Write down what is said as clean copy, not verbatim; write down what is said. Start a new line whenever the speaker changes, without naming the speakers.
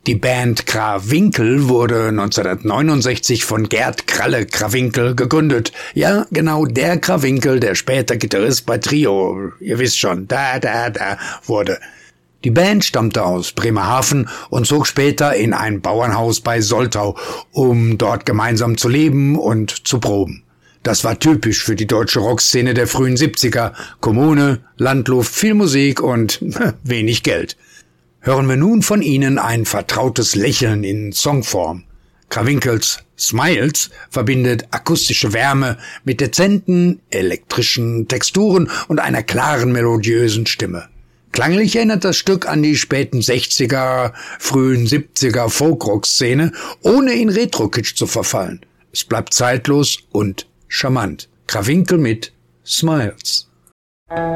Die Band Krawinkel wurde 1969 von Gerd Kralle Krawinkel gegründet. Ja, genau der Krawinkel, der später Gitarrist bei Trio, ihr wisst schon, wurde. Die Band stammte aus Bremerhaven und zog später in ein Bauernhaus bei Soltau, um dort gemeinsam zu leben und zu proben. Das war typisch für die deutsche Rockszene der frühen 70er. Kommune, Landluft, viel Musik und wenig Geld. Hören wir nun von ihnen ein vertrautes Lächeln in Songform. Krawinkels Smiles verbindet akustische Wärme mit dezenten, elektrischen Texturen und einer klaren, melodiösen Stimme. Klanglich erinnert das Stück an die späten 60er, frühen 70er Folk-Rock-Szene, ohne in Retro-Kitsch zu verfallen. Es bleibt zeitlos und charmant. Krawinkel mit Smiles.